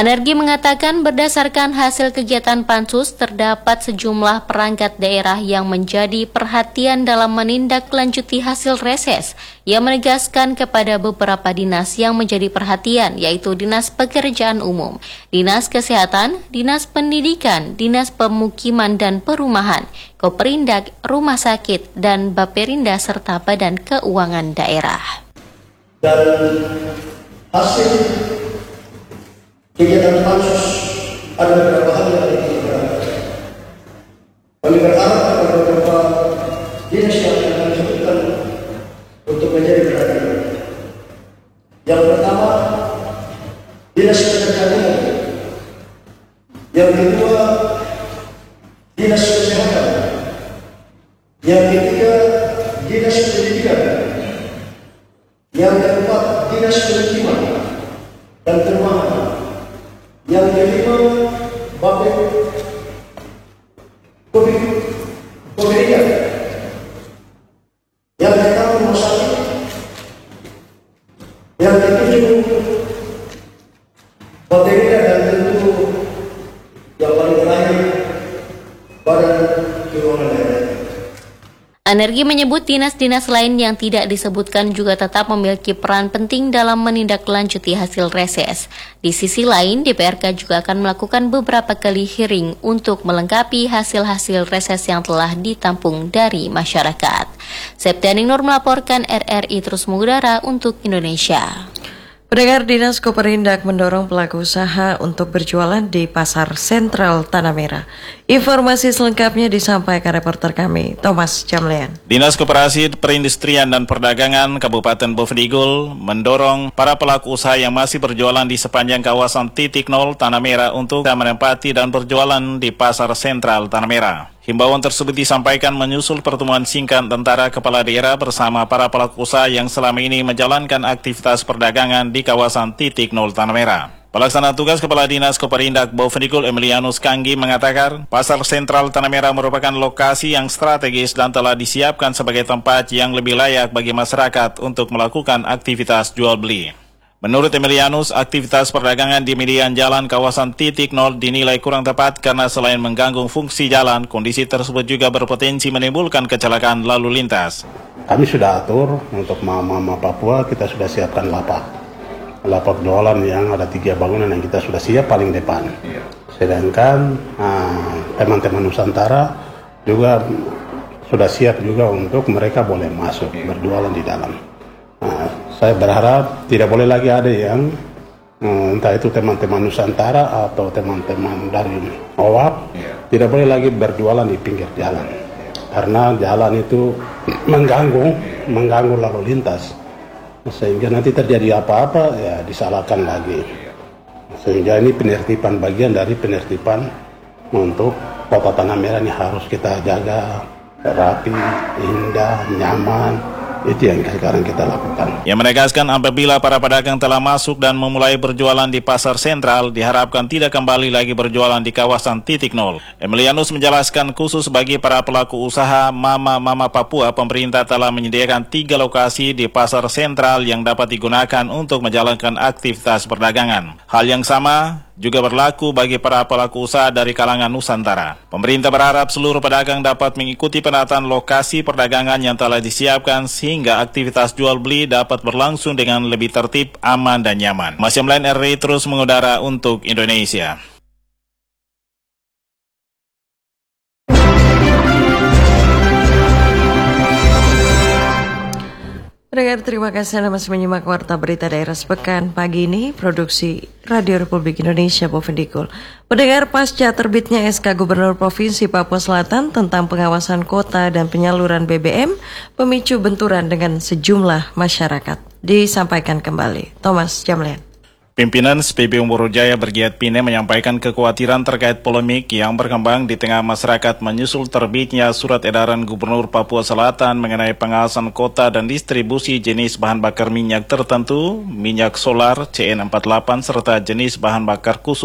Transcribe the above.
Energi mengatakan berdasarkan hasil kegiatan Pansus, terdapat sejumlah perangkat daerah yang menjadi perhatian dalam menindaklanjuti hasil reses. Ia menegaskan kepada beberapa dinas yang menjadi perhatian, yaitu Dinas Pekerjaan Umum, Dinas Kesehatan, Dinas Pendidikan, Dinas Pemukiman dan Perumahan, Koperindak, Rumah Sakit, dan Baperinda serta Badan Keuangan Daerah. Dan hasil kegiatan Pansus ada beberapa hal yang kita kami berharap ada beberapa dinas yang akan disebutkan untuk menjadi perhatian. Yang pertama, Dinas Pekerjaan Umum. Yang kedua, Dinas Kesehatan. Yang ketiga, Dinas Pendidikan. Yang keempat, Dinas Pemukiman dan Perumahan. Yang kelima, Baperindak. Yang keenam, Rumah Sakit. Yang ketujuh, Baperindak, dan tentu yang paling terakhir, Badan Keuangan Daerah. Energi menyebut dinas-dinas lain yang tidak disebutkan juga tetap memiliki peran penting dalam menindaklanjuti hasil reses. Di sisi lain, DPRK juga akan melakukan beberapa kali hearing untuk melengkapi hasil-hasil reses yang telah ditampung dari masyarakat. Septianing Nur melaporkan, RRI terus mengudara untuk Indonesia. Pendengar, Dinas Koperindak mendorong pelaku usaha untuk berjualan di Pasar Sentral Tanah Merah. Informasi selengkapnya disampaikan reporter kami, Thomas Jamlean. Dinas Koperasi Perindustrian dan Perdagangan Kabupaten Bovendigul mendorong para pelaku usaha yang masih berjualan di sepanjang kawasan titik nol Tanah Merah untuk menempati dan berjualan di Pasar Sentral Tanah Merah. Himbauan tersebut disampaikan menyusul pertemuan singkat antara Kepala Daerah bersama para pelaku usaha yang selama ini menjalankan aktivitas perdagangan di kawasan titik nol Tanah Merah. Pelaksana tugas Kepala Dinas Koperindak Bovendigul Emilianus Kanggi mengatakan, Pasar Sentral Tanah Merah merupakan lokasi yang strategis dan telah disiapkan sebagai tempat yang lebih layak bagi masyarakat untuk melakukan aktivitas jual beli. Menurut Emilianus, aktivitas perdagangan di median jalan kawasan titik nol dinilai kurang tepat karena selain mengganggu fungsi jalan, kondisi tersebut juga berpotensi menimbulkan kecelakaan lalu lintas. Kami sudah atur untuk Mama Papua, kita sudah siapkan lapak jualan yang ada 3 bangunan yang kita sudah siap paling depan. Sedangkan teman-teman Nusantara juga sudah siap juga untuk mereka boleh masuk berjualan di dalam. Saya berharap tidak boleh lagi ada yang entah itu teman-teman Nusantara atau teman-teman dari OWAP tidak boleh lagi berjualan di pinggir jalan karena jalan itu mengganggu lalu lintas sehingga nanti terjadi apa-apa ya disalahkan lagi. Sehingga ini penertiban, bagian dari penertiban untuk Kota Tanah Merah ini harus kita jaga rapi, indah, nyaman. Itu yang sekarang kita lakukan. Yang menegaskan apabila para pedagang telah masuk dan memulai berjualan di Pasar Sentral, diharapkan tidak kembali lagi berjualan di kawasan titik nol. Emilianus menjelaskan khusus bagi para pelaku usaha Mama Papua, pemerintah telah menyediakan 3 lokasi di Pasar Sentral yang dapat digunakan untuk menjalankan aktivitas perdagangan. Hal yang sama juga berlaku bagi para pelaku usaha dari kalangan Nusantara. Pemerintah berharap seluruh pedagang dapat mengikuti penataan lokasi perdagangan yang telah disiapkan sehingga aktivitas jual beli dapat berlangsung dengan lebih tertib, aman, dan nyaman. Mas Yamlain, RRI terus mengudara untuk Indonesia. Pendengar, terima kasih Anda masih menyimak Warta Berita Daerah Sepekan pagi ini, produksi Radio Republik Indonesia Bovendigul. Pendengar, pasca terbitnya SK Gubernur Provinsi Papua Selatan tentang pengawasan kota dan penyaluran BBM, pemicu benturan dengan sejumlah masyarakat. Disampaikan kembali, Thomas Jamlean. Pimpinan SPBU Borojaya Bergiat Pine menyampaikan kekhawatiran terkait polemik yang berkembang di tengah masyarakat menyusul terbitnya surat edaran Gubernur Papua Selatan mengenai pengawasan kota dan distribusi jenis bahan bakar minyak tertentu, minyak solar CN48 serta jenis bahan bakar khusus